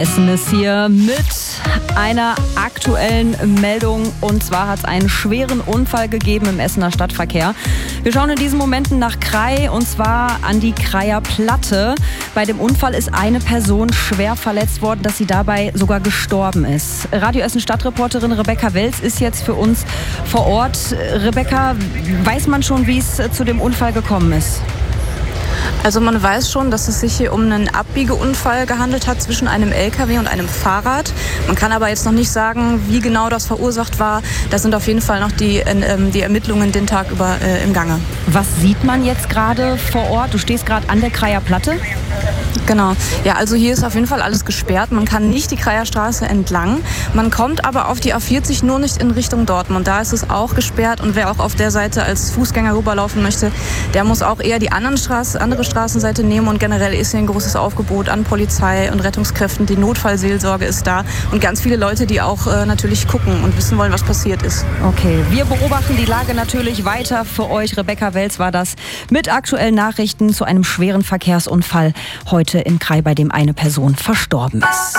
Essen ist hier mit einer aktuellen Meldung, und zwar hat es einen schweren Unfall gegeben im Essener Stadtverkehr. Wir schauen in diesen Momenten nach Krai, und zwar an die Kreier Platte. Bei dem Unfall ist eine Person schwer verletzt worden, dass sie dabei sogar gestorben ist. Radio Essen Stadtreporterin Rebecca Welz ist jetzt für uns vor Ort. Rebecca, weiß man schon, wie es zu dem Unfall gekommen ist? Also man weiß schon, dass es sich hier um einen Abbiegeunfall gehandelt hat zwischen einem LKW und einem Fahrrad. Man kann aber jetzt noch nicht sagen, wie genau das verursacht war. Da sind auf jeden Fall noch die Ermittlungen den Tag über im Gange. Was sieht man jetzt gerade vor Ort? Du stehst gerade an der Kreier Platte. Genau. Ja, also hier ist auf jeden Fall alles gesperrt. Man kann nicht die Kreier Straße entlang. Man kommt aber auf die A40 nur nicht in Richtung Dortmund. Da ist es auch gesperrt, und wer auch auf der Seite als Fußgänger rüberlaufen möchte, der muss auch eher die andere Straßenseite nehmen, und generell ist hier ein großes Aufgebot an Polizei und Rettungskräften. Die Notfallseelsorge ist da und ganz viele Leute, die auch natürlich gucken und wissen wollen, was passiert ist. Okay, wir beobachten die Lage natürlich weiter für euch. Rebecca Welz war das mit aktuellen Nachrichten zu einem schweren Verkehrsunfall heute in Krai, bei dem eine Person verstorben ist.